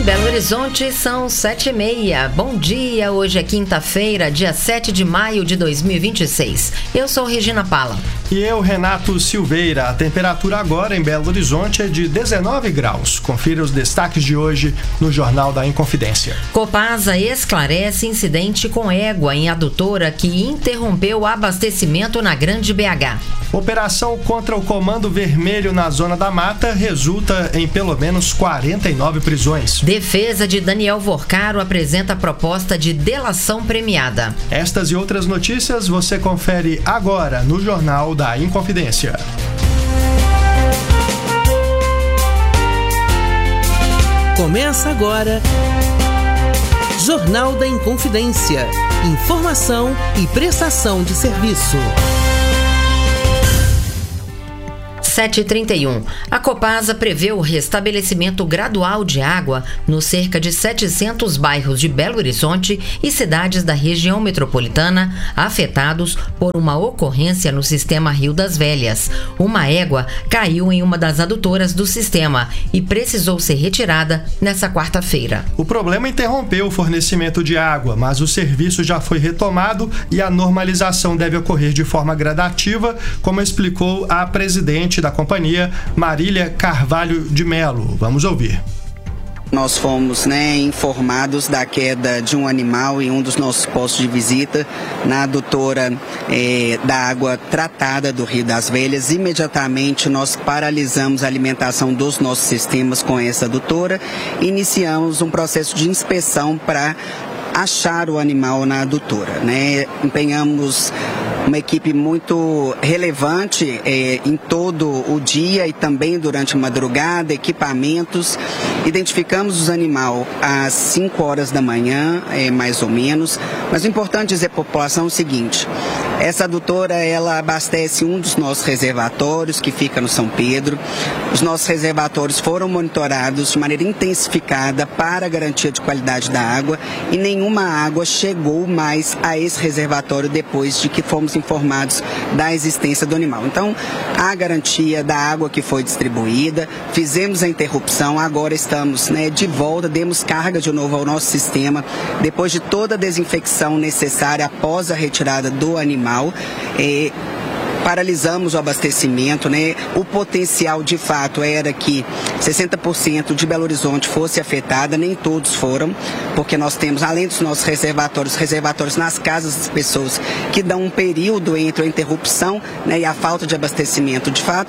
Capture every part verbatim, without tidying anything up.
Belo Horizonte são sete e meia. Bom dia, hoje é quinta-feira, dia sete de maio de dois mil e vinte e seis. Eu sou Regina Pala. E eu, Renato Silveira. A temperatura agora em Belo Horizonte é de dezenove graus. Confira os destaques de hoje no Jornal da Inconfidência. Copasa esclarece incidente com égua em adutora que interrompeu o abastecimento na Grande B H. Operação contra o Comando Vermelho na Zona da Mata resulta em pelo menos quarenta e nove prisões. Defesa de Daniel Vorcaro apresenta proposta de delação premiada. Estas e outras notícias você confere agora no Jornal da Inconfidência. Começa agora Jornal da Inconfidência. Informação e prestação de serviço. sete e trinta e um. A Copasa prevê o restabelecimento gradual de água nos cerca de setecentos bairros de Belo Horizonte e cidades da região metropolitana afetados por uma ocorrência no sistema Rio das Velhas. Uma égua caiu em uma das adutoras do sistema e precisou ser retirada nesta quarta-feira. O problema interrompeu o fornecimento de água, mas o serviço já foi retomado e a normalização deve ocorrer de forma gradativa, como explicou a presidente da companhia, Marília Carvalho de Melo. Vamos ouvir. Nós fomos né, informados da queda de um animal em um dos nossos postos de visita, na adutora eh, da água tratada do Rio das Velhas. Imediatamente nós paralisamos a alimentação dos nossos sistemas com essa adutora e iniciamos um processo de inspeção para achar o animal na adutora. Né? Empenhamos uma equipe muito relevante eh, em todo o dia e também durante a madrugada, equipamentos. Identificamos os animais às cinco horas da manhã, eh, mais ou menos. Mas o importante dizer à população é o seguinte: essa adutora ela abastece um dos nossos reservatórios, que fica no São Pedro. Os nossos reservatórios foram monitorados de maneira intensificada para a garantia de qualidade da água e nenhuma água chegou mais a esse reservatório depois de que fomos informados da existência do animal. Então, a garantia da água que foi distribuída, fizemos a interrupção, agora estamos né, de volta, demos carga de novo ao nosso sistema, depois de toda a desinfecção necessária após a retirada do animal. Eh, Paralisamos o abastecimento, né? O potencial de fato era que sessenta por cento de Belo Horizonte fosse afetada, nem todos foram, porque nós temos, além dos nossos reservatórios, reservatórios nas casas das pessoas que dão um período entre a interrupção né, e a falta de abastecimento de fato.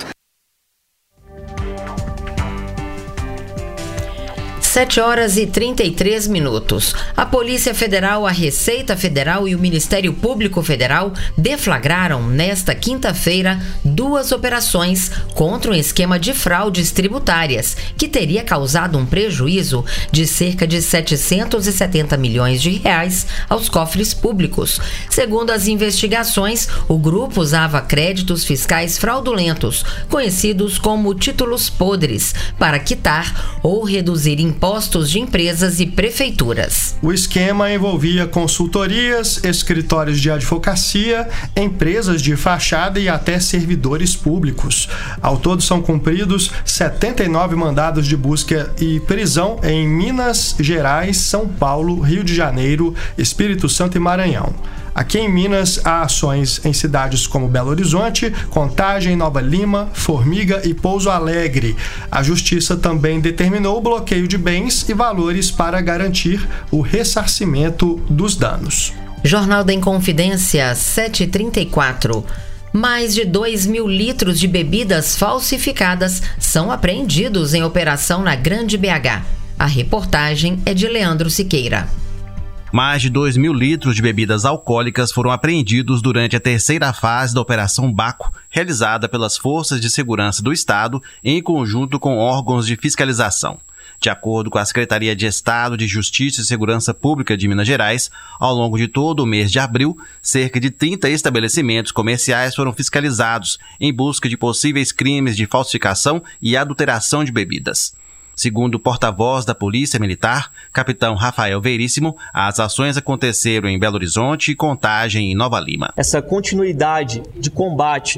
sete horas e trinta e três minutos. A Polícia Federal, a Receita Federal e o Ministério Público Federal deflagraram nesta quinta-feira duas operações contra um esquema de fraudes tributárias que teria causado um prejuízo de cerca de setecentos e setenta milhões de reais aos cofres públicos. Segundo as investigações, o grupo usava créditos fiscais fraudulentos, conhecidos como títulos podres, para quitar ou reduzir impostos impostos de empresas e prefeituras. O esquema envolvia consultorias, escritórios de advocacia, empresas de fachada e até servidores públicos. Ao todo são cumpridos setenta e nove mandados de busca e prisão em Minas Gerais, São Paulo, Rio de Janeiro, Espírito Santo e Maranhão. Aqui em Minas, há ações em cidades como Belo Horizonte, Contagem, Nova Lima, Formiga e Pouso Alegre. A Justiça também determinou o bloqueio de bens e valores para garantir o ressarcimento dos danos. Jornal da Inconfidência, sete e trinta e quatro. Mais de dois mil litros de bebidas falsificadas são apreendidos em operação na Grande B H. A reportagem é de Leandro Siqueira. Mais de dois mil litros de bebidas alcoólicas foram apreendidos durante a terceira fase da Operação Baco, realizada pelas Forças de Segurança do Estado em conjunto com órgãos de fiscalização. De acordo com a Secretaria de Estado de Justiça e Segurança Pública de Minas Gerais, ao longo de todo o mês de abril, cerca de trinta estabelecimentos comerciais foram fiscalizados em busca de possíveis crimes de falsificação e adulteração de bebidas. Segundo o porta-voz da Polícia Militar, capitão Rafael Veríssimo, as ações aconteceram em Belo Horizonte, Contagem e Nova Lima. Essa continuidade de combate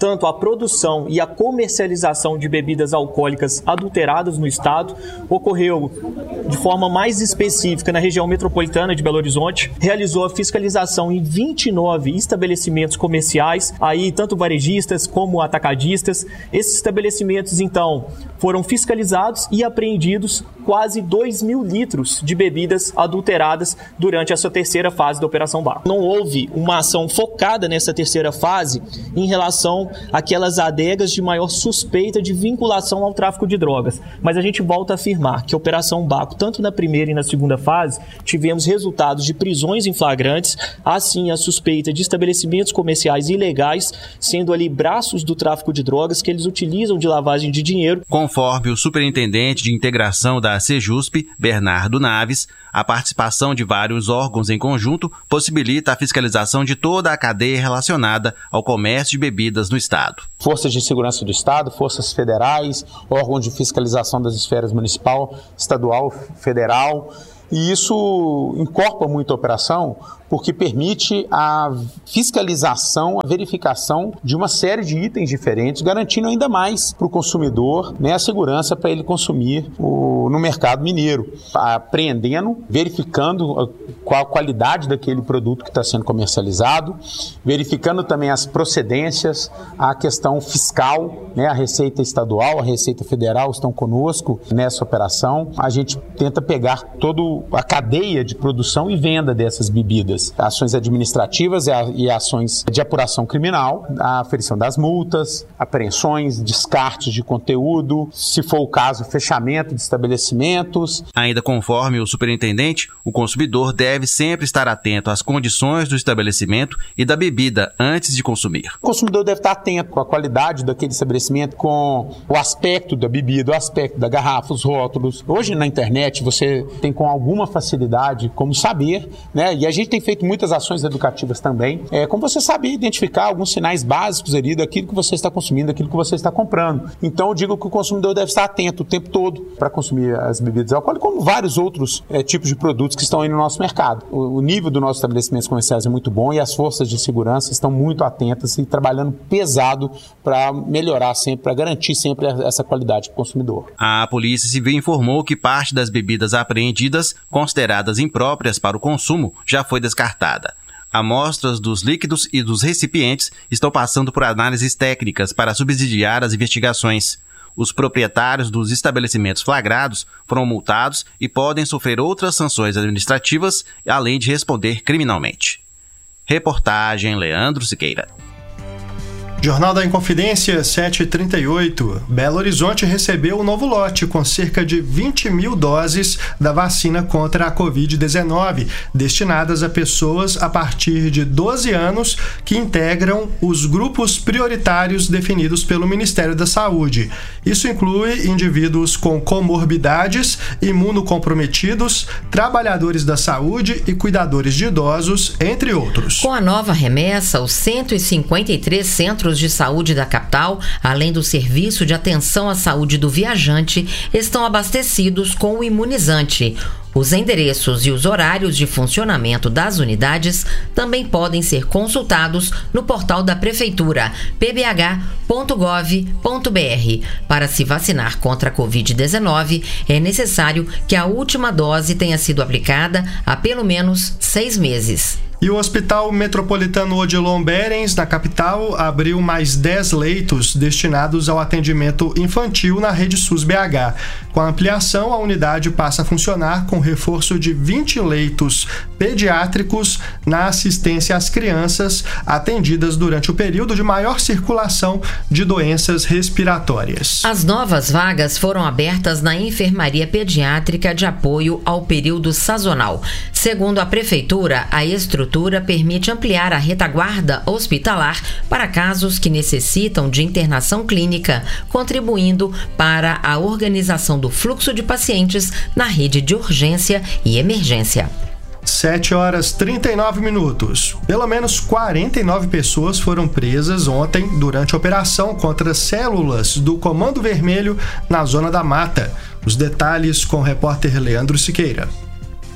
tanto a produção e a comercialização de bebidas alcoólicas adulteradas no estado. Ocorreu de forma mais específica na região metropolitana de Belo Horizonte, realizou a fiscalização em vinte e nove estabelecimentos comerciais, aí tanto varejistas como atacadistas. Esses estabelecimentos, então, foram fiscalizados e apreendidos quase dois mil litros de bebidas adulteradas durante essa terceira fase da Operação Baco. Não houve uma ação focada nessa terceira fase em relação àquelas adegas de maior suspeita de vinculação ao tráfico de drogas, mas a gente volta a afirmar que a Operação Baco, tanto na primeira e na segunda fase, tivemos resultados de prisões em flagrantes, assim a suspeita de estabelecimentos comerciais ilegais, sendo ali braços do tráfico de drogas que eles utilizam de lavagem de dinheiro. Conforme o superintendente de integração da Sejusp, Bernardo Naves, a participação de vários órgãos em conjunto possibilita a fiscalização de toda a cadeia relacionada ao comércio de bebidas no estado. Forças de segurança do estado, forças federais, órgãos de fiscalização das esferas municipal, estadual, federal. E isso incorpora muito a operação porque permite a fiscalização, a verificação de uma série de itens diferentes, garantindo ainda mais para o consumidor, né, a segurança para ele consumir o, no mercado mineiro, apreendendo, verificando qual a qualidade daquele produto que está sendo comercializado, verificando também as procedências, a questão fiscal, né, a Receita Estadual, a Receita Federal estão conosco nessa operação. A gente tenta pegar toda a cadeia de produção e venda dessas bebidas. Ações administrativas e ações de apuração criminal, a aferição das multas, apreensões, descartes de conteúdo, se for o caso, fechamento de estabelecimentos. Ainda conforme o superintendente, o consumidor deve sempre estar atento às condições do estabelecimento e da bebida antes de consumir. O consumidor deve estar atento com a qualidade daquele estabelecimento, com o aspecto da bebida, o aspecto da garrafa, os rótulos. Hoje na internet você tem com alguma facilidade como saber, né? E a gente tem feito muitas ações educativas também, é, como você saber identificar alguns sinais básicos ali daquilo que você está consumindo, daquilo que você está comprando. Então eu digo que o consumidor deve estar atento o tempo todo para consumir as bebidas alcoólicas, como vários outros é, tipos de produtos que estão aí no nosso mercado. O, o nível dos nossos estabelecimentos comerciais é muito bom e as forças de segurança estão muito atentas e trabalhando pesado para melhorar sempre, para garantir sempre essa qualidade para o consumidor. A Polícia Civil informou que parte das bebidas apreendidas, consideradas impróprias para o consumo, já foi descartada. Amostras dos líquidos e dos recipientes estão passando por análises técnicas para subsidiar as investigações. Os proprietários dos estabelecimentos flagrados foram multados e podem sofrer outras sanções administrativas, além de responder criminalmente. Reportagem Leandro Siqueira. Jornal da Inconfidência, sete e trinta e oito. Belo Horizonte recebeu um novo lote com cerca de vinte mil doses da vacina contra a covid dezenove, destinadas a pessoas a partir de doze anos que integram os grupos prioritários definidos pelo Ministério da Saúde. Isso inclui indivíduos com comorbidades, imunocomprometidos, trabalhadores da saúde e cuidadores de idosos, entre outros. Com a nova remessa, os cento e cinquenta e três centros de saúde da capital, além do serviço de atenção à saúde do viajante, estão abastecidos com o imunizante. Os endereços e os horários de funcionamento das unidades também podem ser consultados no portal da Prefeitura, p b h ponto gov ponto b r. Para se vacinar contra a covid dezenove, é necessário que a última dose tenha sido aplicada há pelo menos seis meses. E o Hospital Metropolitano Odilon Berens, na capital, abriu mais dez leitos destinados ao atendimento infantil na rede SUS B H. Com a ampliação, a unidade passa a funcionar com reforço de vinte leitos pediátricos na assistência às crianças atendidas durante o período de maior circulação de doenças respiratórias. As novas vagas foram abertas na enfermaria pediátrica de apoio ao período sazonal. Segundo a Prefeitura, a estrutura permite ampliar a retaguarda hospitalar para casos que necessitam de internação clínica, contribuindo para a organização do fluxo de pacientes na rede de urgência e emergência. sete horas e trinta e nove minutos. Pelo menos quarenta e nove pessoas foram presas ontem durante a operação contra células do Comando Vermelho na Zona da Mata. Os detalhes com o repórter Leandro Siqueira.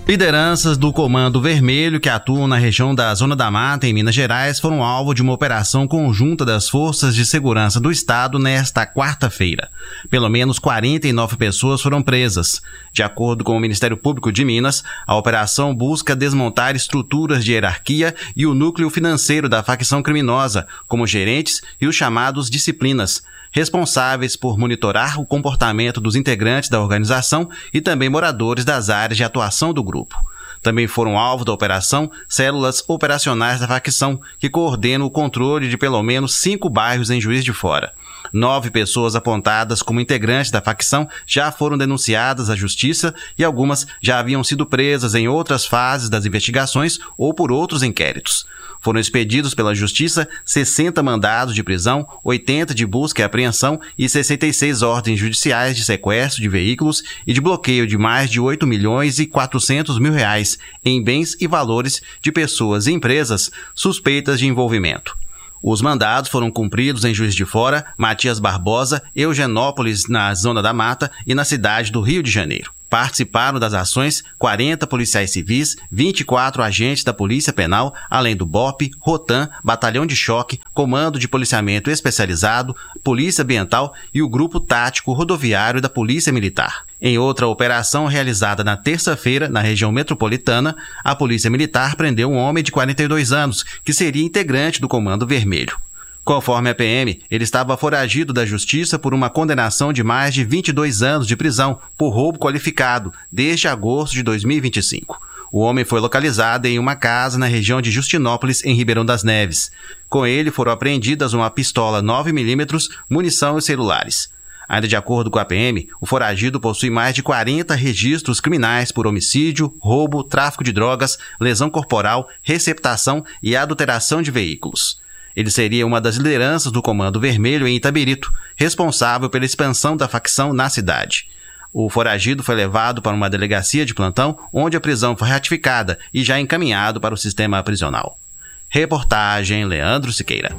Lideranças do Comando Vermelho que atuam na região da Zona da Mata, em Minas Gerais, foram alvo de uma operação conjunta das Forças de Segurança do Estado nesta quarta-feira. Pelo menos quarenta e nove pessoas foram presas. De acordo com o Ministério Público de Minas, a operação busca desmontar estruturas de hierarquia e o núcleo financeiro da facção criminosa, como gerentes e os chamados disciplinas, responsáveis por monitorar o comportamento dos integrantes da organização e também moradores das áreas de atuação do grupo. Também foram alvo da operação células operacionais da facção, que coordenam o controle de pelo menos cinco bairros em Juiz de Fora. Nove pessoas apontadas como integrantes da facção já foram denunciadas à justiça e algumas já haviam sido presas em outras fases das investigações ou por outros inquéritos. Foram expedidos pela Justiça sessenta mandados de prisão, oitenta de busca e apreensão e sessenta e seis ordens judiciais de sequestro de veículos e de bloqueio de mais de oito milhões e quatrocentos mil reais em bens e valores de pessoas e empresas suspeitas de envolvimento. Os mandados foram cumpridos em Juiz de Fora, Matias Barbosa, Eugenópolis, na Zona da Mata e na cidade do Rio de Janeiro. Participaram das ações quarenta policiais civis, vinte e quatro agentes da Polícia Penal, além do B O P, Rotam, Batalhão de Choque, Comando de Policiamento Especializado, Polícia Ambiental e o Grupo Tático Rodoviário da Polícia Militar. Em outra operação realizada na terça-feira, na região metropolitana, a Polícia Militar prendeu um homem de quarenta e dois anos, que seria integrante do Comando Vermelho. Conforme a P M, ele estava foragido da justiça por uma condenação de mais de vinte e dois anos de prisão por roubo qualificado desde agosto de dois mil e vinte e cinco. O homem foi localizado em uma casa na região de Justinópolis, em Ribeirão das Neves. Com ele foram apreendidas uma pistola nove milímetros, munição e celulares. Ainda de acordo com a P M, o foragido possui mais de quarenta registros criminais por homicídio, roubo, tráfico de drogas, lesão corporal, receptação e adulteração de veículos. Ele seria uma das lideranças do Comando Vermelho em Itabirito, responsável pela expansão da facção na cidade. O foragido foi levado para uma delegacia de plantão, onde a prisão foi ratificada e já encaminhado para o sistema prisional. Reportagem Leandro Siqueira.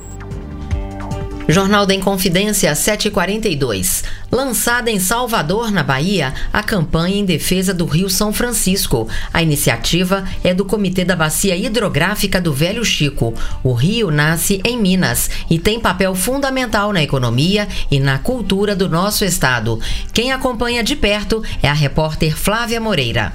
Jornal da Inconfidência sete e quarenta e dois. Lançada em Salvador, na Bahia, a campanha em defesa do Rio São Francisco. A iniciativa é do Comitê da Bacia Hidrográfica do Velho Chico. O rio nasce em Minas e tem papel fundamental na economia e na cultura do nosso estado. Quem acompanha de perto é a repórter Flávia Moreira.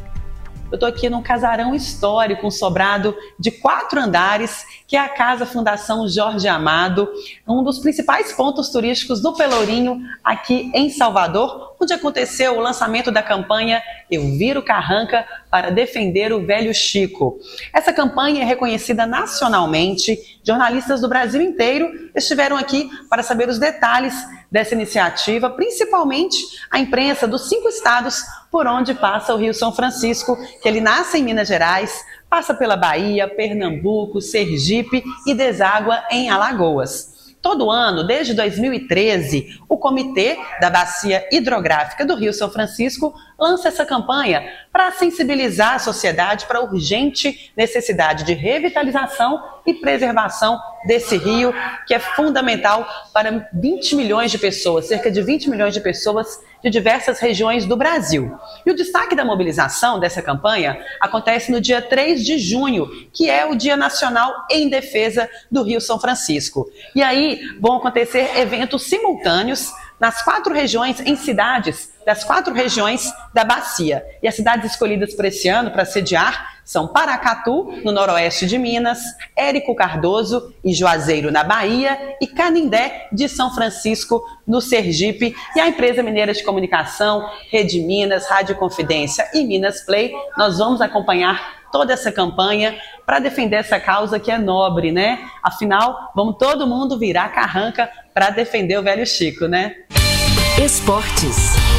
Eu estou aqui num casarão histórico, um sobrado de quatro andares, que é a Casa Fundação Jorge Amado, um dos principais pontos turísticos do Pelourinho, aqui em Salvador, onde aconteceu o lançamento da campanha Eu Viro Carranca para defender o Velho Chico. Essa campanha é reconhecida nacionalmente. Jornalistas do Brasil inteiro estiveram aqui para saber os detalhes dessa iniciativa, principalmente a imprensa dos cinco estados por onde passa o Rio São Francisco, que ele nasce em Minas Gerais, passa pela Bahia, Pernambuco, Sergipe e deságua em Alagoas. Todo ano, desde dois mil e treze, o Comitê da Bacia Hidrográfica do Rio São Francisco lança essa campanha para sensibilizar a sociedade para a urgente necessidade de revitalização e preservação desse rio, que é fundamental para vinte milhões de pessoas, cerca de vinte milhões de pessoas de diversas regiões do Brasil. E o destaque da mobilização dessa campanha acontece no dia três de junho, que é o Dia Nacional em Defesa do Rio São Francisco. E aí vão acontecer eventos simultâneos nas quatro regiões, em cidades das quatro regiões da bacia. E as cidades escolhidas para esse ano para sediar são Paracatu, no noroeste de Minas, Érico Cardoso e Juazeiro, na Bahia, e Canindé de São Francisco, no Sergipe. E a empresa mineira de comunicação, Rede Minas, Rádio Confidência e Minas Play, nós vamos acompanhar toda essa campanha para defender essa causa que é nobre, né? Afinal, vamos todo mundo virar carranca para defender o Velho Chico, né? Esportes.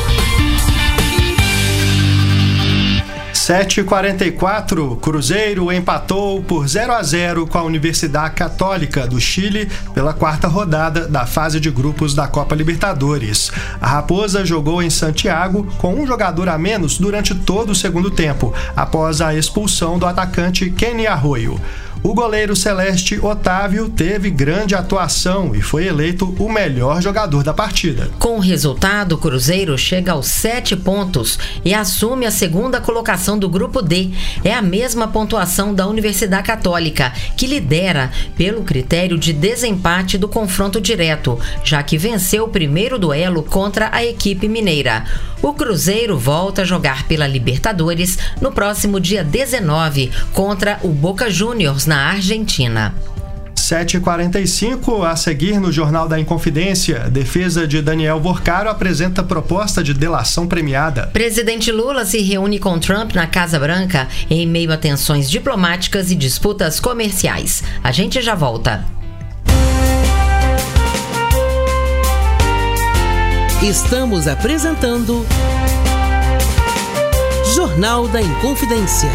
sete e quarenta e quatro, Cruzeiro empatou por zero a zero com a Universidade Católica do Chile pela quarta rodada da fase de grupos da Copa Libertadores. A Raposa jogou em Santiago com um jogador a menos durante todo o segundo tempo, após a expulsão do atacante Kenny Arroyo. O goleiro celeste Otávio teve grande atuação e foi eleito o melhor jogador da partida. Com o resultado, o Cruzeiro chega aos sete pontos e assume a segunda colocação do Grupo D. É a mesma pontuação da Universidade Católica, que lidera pelo critério de desempate do confronto direto, já que venceu o primeiro duelo contra a equipe mineira. O Cruzeiro volta a jogar pela Libertadores no próximo dia dezenove contra o Boca Juniors na Argentina. sete e quarenta e cinco, a seguir no Jornal da Inconfidência, a defesa de Daniel Vorcaro apresenta proposta de delação premiada. Presidente Lula se reúne com Trump na Casa Branca em meio a tensões diplomáticas e disputas comerciais. A gente já volta. Estamos apresentando Jornal da Inconfidência.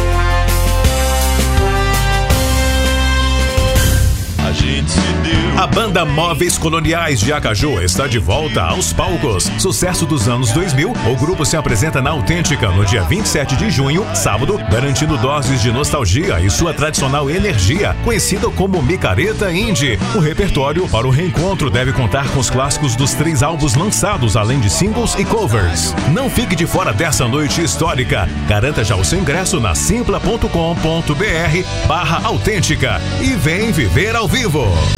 A banda Móveis Coloniais de Acaju está de volta aos palcos. Sucesso dos anos dois mil, o grupo se apresenta na Autêntica no dia vinte e sete de junho, sábado, garantindo doses de nostalgia e sua tradicional energia, conhecida como micareta indie. O repertório para o reencontro deve contar com os clássicos dos três álbuns lançados, além de singles e covers. Não fique de fora dessa noite histórica. Garanta já o seu ingresso na simpla ponto com ponto br barra autêntica e vem viver ao vivo.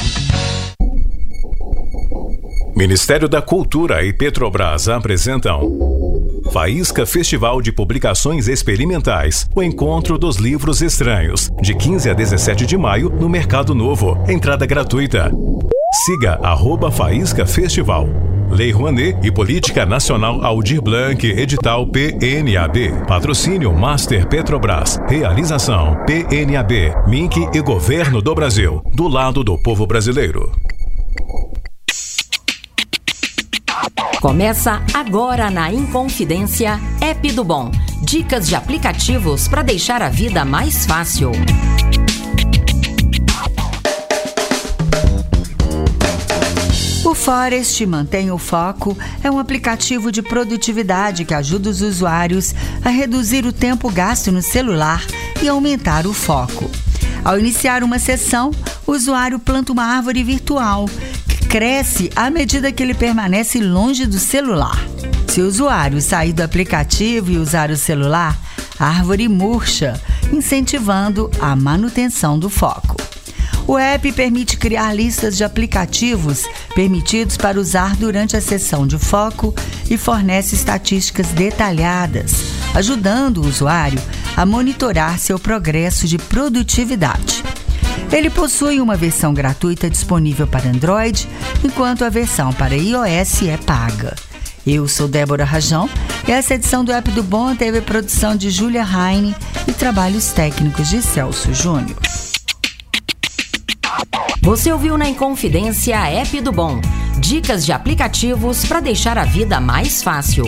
Ministério da Cultura e Petrobras apresentam Faísca Festival de Publicações Experimentais, o encontro dos livros estranhos, de quinze a dezessete de maio no Mercado Novo, entrada gratuita. Siga arroba Faísca Festival. Lei Rouanet e Política Nacional Aldir Blanc, edital P N A B. Patrocínio Master Petrobras. Realização P N A B, Mink e Governo do Brasil. Do lado do povo brasileiro. Começa agora na Inconfidência App do Bom. Dicas de aplicativos para deixar a vida mais fácil. O Forest Mantém o Foco é um aplicativo de produtividade que ajuda os usuários a reduzir o tempo gasto no celular e aumentar o foco. Ao iniciar uma sessão, o usuário planta uma árvore virtual que cresce à medida que ele permanece longe do celular. Se o usuário sair do aplicativo e usar o celular, a árvore murcha, incentivando a manutenção do foco. O app permite criar listas de aplicativos permitidos para usar durante a sessão de foco e fornece estatísticas detalhadas, ajudando o usuário a monitorar seu progresso de produtividade. Ele possui uma versão gratuita disponível para Android, enquanto a versão para iOS é paga. Eu sou Débora Rajão e essa edição do App do Bom teve produção de Júlia Heine e trabalhos técnicos de Celso Júnior. Você ouviu na Inconfidência App do Bom. Dicas de aplicativos para deixar a vida mais fácil.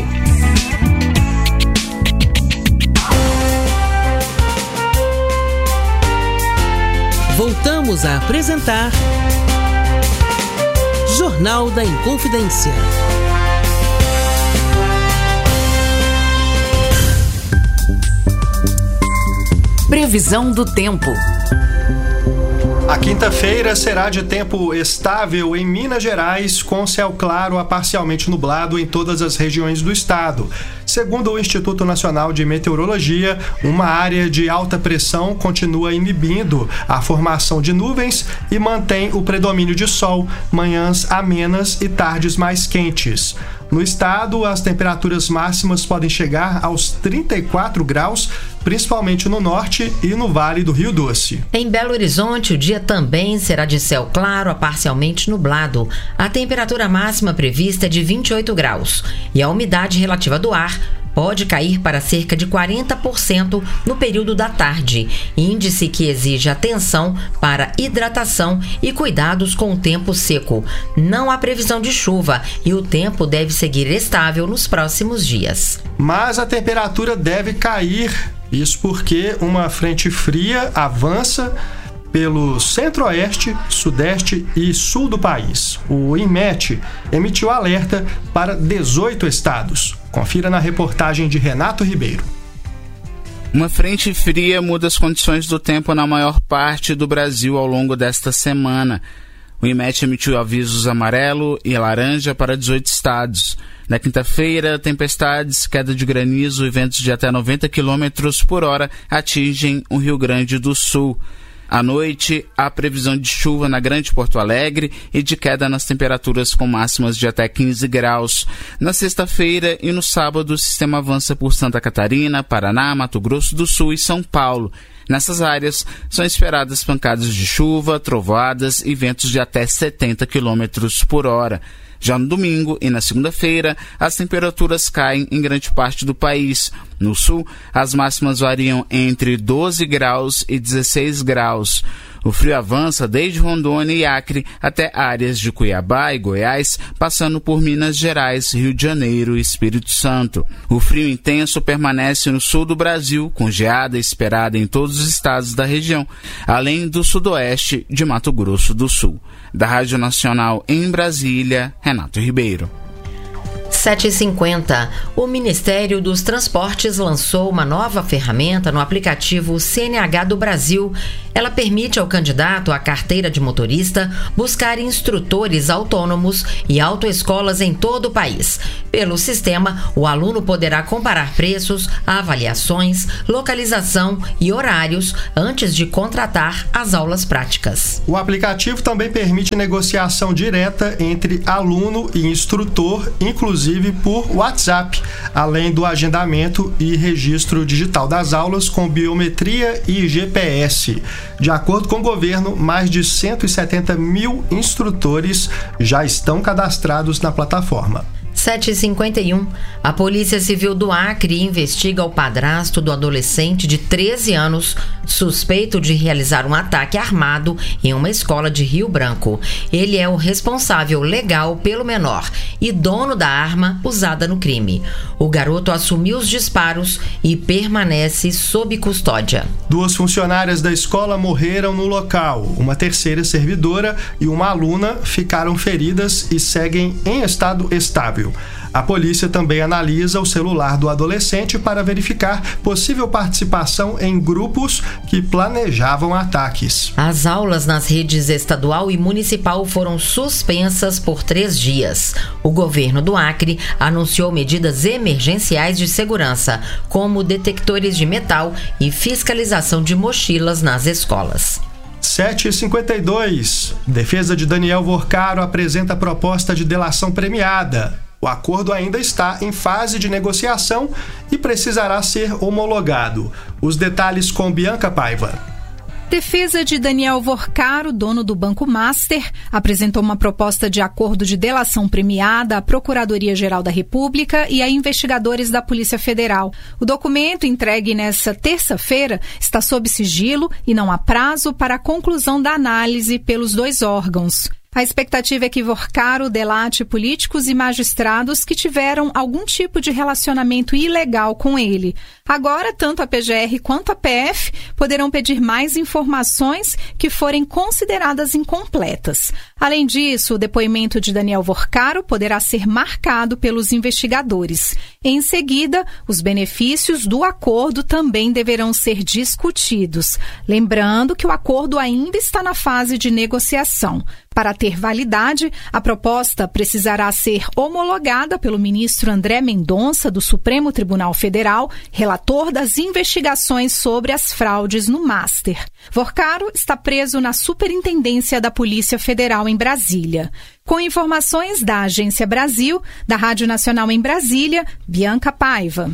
Voltamos a apresentar Jornal da Inconfidência. Previsão do tempo. A quinta-feira será de tempo estável em Minas Gerais, com céu claro a parcialmente nublado em todas as regiões do estado. Segundo o Instituto Nacional de Meteorologia, uma área de alta pressão continua inibindo a formação de nuvens e mantém o predomínio de sol, manhãs amenas e tardes mais quentes. No estado, as temperaturas máximas podem chegar aos trinta e quatro graus, principalmente no norte e no Vale do Rio Doce. Em Belo Horizonte, o dia também será de céu claro a parcialmente nublado. A temperatura máxima prevista é de vinte e oito graus e a umidade relativa do ar pode cair para cerca de quarenta por cento no período da tarde, índice que exige atenção para hidratação e cuidados com o tempo seco. Não há previsão de chuva e o tempo deve seguir estável nos próximos dias. Mas a temperatura deve cair, isso porque uma frente fria avança pelo centro-oeste, sudeste e sul do país. O INMET emitiu alerta para dezoito estados. Confira na reportagem de Renato Ribeiro. Uma frente fria muda as condições do tempo na maior parte do Brasil ao longo desta semana. O IMET emitiu avisos amarelo e laranja para dezoito estados. Na quinta-feira, tempestades, queda de granizo e ventos de até noventa quilômetros por hora atingem o Rio Grande do Sul. À noite, há previsão de chuva na Grande Porto Alegre e de queda nas temperaturas com máximas de até quinze graus. Na sexta-feira e no sábado, o sistema avança por Santa Catarina, Paraná, Mato Grosso do Sul e São Paulo. Nessas áreas, são esperadas pancadas de chuva, trovoadas e ventos de até setenta quilômetros por hora. Já no domingo e na segunda-feira, as temperaturas caem em grande parte do país. No sul, as máximas variam entre doze graus e dezesseis graus. O frio avança desde Rondônia e Acre até áreas de Cuiabá e Goiás, passando por Minas Gerais, Rio de Janeiro e Espírito Santo. O frio intenso permanece no sul do Brasil, com geada esperada em todos os estados da região, além do sudoeste de Mato Grosso do Sul. Da Rádio Nacional em Brasília, Renato Ribeiro. sete e cinquenta. O Ministério dos Transportes lançou uma nova ferramenta no aplicativo C N H do Brasil. Ela permite ao candidato à carteira de motorista buscar instrutores autônomos e autoescolas em todo o país. Pelo sistema, o aluno poderá comparar preços, avaliações, localização e horários antes de contratar as aulas práticas. O aplicativo também permite negociação direta entre aluno e instrutor, inclusive por WhatsApp, além do agendamento e registro digital das aulas com biometria e G P S. De acordo com o governo, mais de cento e setenta mil instrutores já estão cadastrados na plataforma. sete e cinquenta e um. A Polícia Civil do Acre investiga o padrasto do adolescente de treze anos, suspeito de realizar um ataque armado em uma escola de Rio Branco. Ele é o responsável legal pelo menor e dono da arma usada no crime. O garoto assumiu os disparos e permanece sob custódia. Duas funcionárias da escola morreram no local. Uma terceira servidora e uma aluna ficaram feridas e seguem em estado estável. A polícia também analisa o celular do adolescente para verificar possível participação em grupos que planejavam ataques. As aulas nas redes estadual e municipal foram suspensas por três dias. O governo do Acre anunciou medidas emergenciais de segurança, como detectores de metal e fiscalização de mochilas nas escolas. sete e cinquenta e dois. Defesa de Daniel Vorcaro apresenta proposta de delação premiada. O acordo ainda está em fase de negociação e precisará ser homologado. Os detalhes com Bianca Paiva. Defesa de Daniel Vorcaro, dono do Banco Master, apresentou uma proposta de acordo de delação premiada à Procuradoria-Geral da República e a investigadores da Polícia Federal. O documento, entregue nesta terça-feira, está sob sigilo e não há prazo para a conclusão da análise pelos dois órgãos. A expectativa é que Vorcaro delate políticos e magistrados que tiveram algum tipo de relacionamento ilegal com ele. Agora, tanto a P G R quanto a P F poderão pedir mais informações que forem consideradas incompletas. Além disso, o depoimento de Daniel Vorcaro poderá ser marcado pelos investigadores. Em seguida, os benefícios do acordo também deverão ser discutidos. Lembrando que o acordo ainda está na fase de negociação. Para ter validade, a proposta precisará ser homologada pelo ministro André Mendonça, do Supremo Tribunal Federal, relator das investigações sobre as fraudes no Master. Vorcaro está preso na Superintendência da Polícia Federal em Brasília. Com informações da Agência Brasil, da Rádio Nacional em Brasília, Bianca Paiva.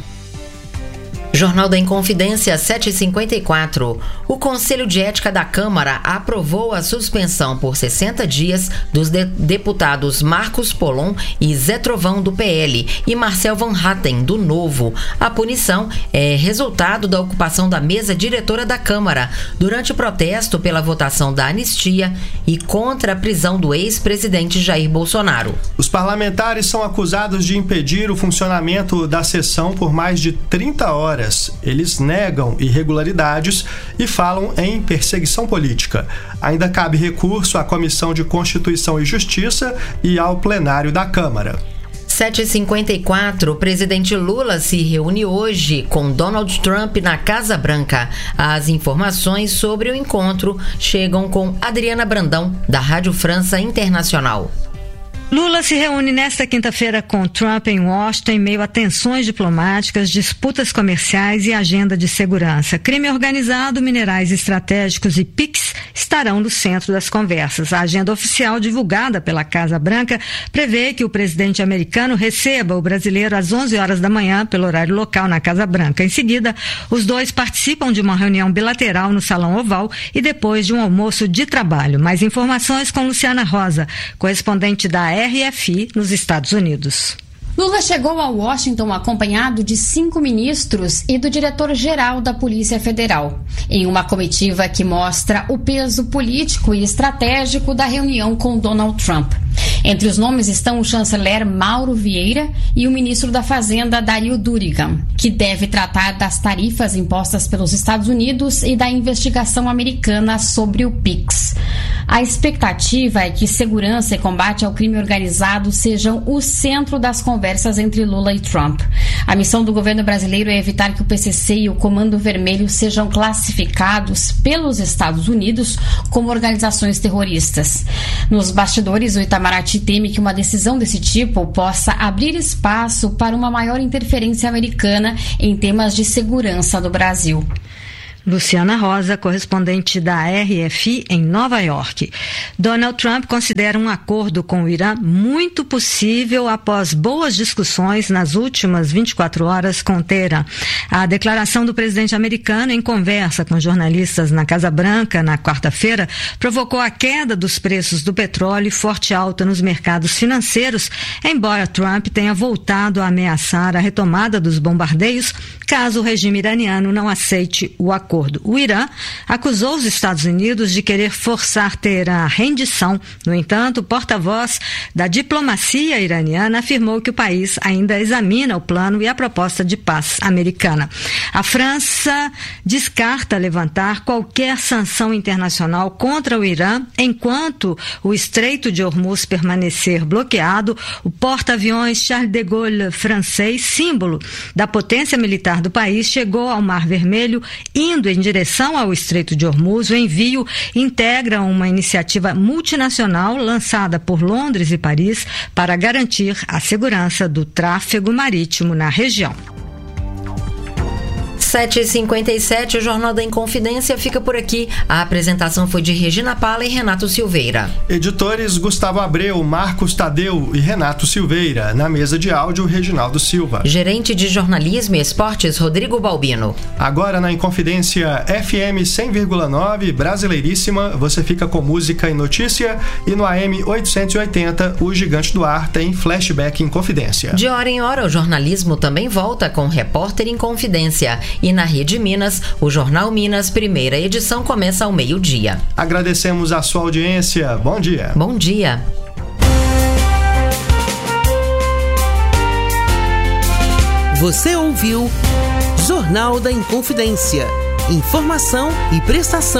Jornal da Inconfidência sete e cinquenta e quatro. O Conselho de Ética da Câmara aprovou a suspensão por sessenta dias dos de- deputados Marcos Polon e Zé Trovão do P L e Marcel Van Hatten do Novo. A punição é resultado da ocupação da mesa diretora da Câmara durante o protesto pela votação da anistia e contra a prisão do ex-presidente Jair Bolsonaro. Os parlamentares são acusados de impedir o funcionamento da sessão por mais de trinta horas. Eles negam irregularidades e falam em perseguição política. Ainda cabe recurso à Comissão de Constituição e Justiça e ao plenário da Câmara. sete e cinquenta e quatro, o presidente Lula se reúne hoje com Donald Trump na Casa Branca. As informações sobre o encontro chegam com Adriana Brandão, da Rádio França Internacional. Lula se reúne nesta quinta-feira com Trump em Washington em meio a tensões diplomáticas, disputas comerciais e agenda de segurança. Crime organizado, minerais estratégicos e Pix estarão no centro das conversas. A agenda oficial divulgada pela Casa Branca prevê que o presidente americano receba o brasileiro às onze horas da manhã, pelo horário local, na Casa Branca. Em seguida, os dois participam de uma reunião bilateral no Salão Oval e depois de um almoço de trabalho. Mais informações com Luciana Rosa, correspondente da R F I nos Estados Unidos. Lula chegou a Washington acompanhado de cinco ministros e do diretor-geral da Polícia Federal, em uma comitiva que mostra o peso político e estratégico da reunião com Donald Trump. Entre os nomes estão o chanceler Mauro Vieira e o ministro da Fazenda, Dario Durigan, que deve tratar das tarifas impostas pelos Estados Unidos e da investigação americana sobre o Pix. A expectativa é que segurança e combate ao crime organizado sejam o centro das conversas entre Lula e Trump. A missão do governo brasileiro é evitar que o P C C e o Comando Vermelho sejam classificados pelos Estados Unidos como organizações terroristas. Nos bastidores, o Itamaraty teme que uma decisão desse tipo possa abrir espaço para uma maior interferência americana em temas de segurança do Brasil. Luciana Rosa, correspondente da R F I em Nova York. Donald Trump considera um acordo com o Irã muito possível após boas discussões nas últimas vinte e quatro horas com Teherã. A declaração do presidente americano em conversa com jornalistas na Casa Branca na quarta-feira provocou a queda dos preços do petróleo e forte alta nos mercados financeiros, embora Trump tenha voltado a ameaçar a retomada dos bombardeios caso o regime iraniano não aceite o acordo. O Irã acusou os Estados Unidos de querer forçar Teherã à rendição. No entanto, o porta-voz da diplomacia iraniana afirmou que o país ainda examina o plano e a proposta de paz americana. A França descarta levantar qualquer sanção internacional contra o Irã enquanto o Estreito de Hormuz permanecer bloqueado. O porta-aviões Charles de Gaulle francês, símbolo da potência militar do país, chegou ao Mar Vermelho indo em direção ao Estreito de Hormuz. O envio integra uma iniciativa multinacional lançada por Londres e Paris para garantir a segurança do tráfego marítimo na região. sete e cinquenta e sete, o Jornal da Inconfidência fica por aqui. A apresentação foi de Regina Pala e Renato Silveira. Editores Gustavo Abreu, Marcos Tadeu e Renato Silveira. Na mesa de áudio, Reginaldo Silva. Gerente de Jornalismo e Esportes, Rodrigo Balbino. Agora na Inconfidência F M cem vírgula nove, Brasileiríssima, você fica com música e notícia. E no A M oitocentos e oitenta, o Gigante do Ar tem Flashback Inconfidência. De hora em hora, o jornalismo também volta com Repórter Inconfidência. E na Rede Minas, o Jornal Minas, primeira edição, começa ao meio-dia. Agradecemos a sua audiência. Bom dia. Bom dia. Você ouviu Jornal da Inconfidência. Informação e prestação